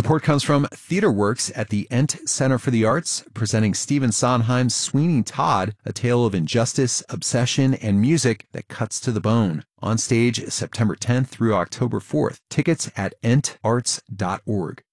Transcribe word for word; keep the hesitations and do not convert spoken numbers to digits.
Support comes from TheaterWorks at the Ent Center for the Arts, presenting Stephen Sondheim's Sweeney Todd, a tale of injustice, obsession, and music that cuts to the bone. On stage September tenth through October fourth. Tickets at ent arts dot org.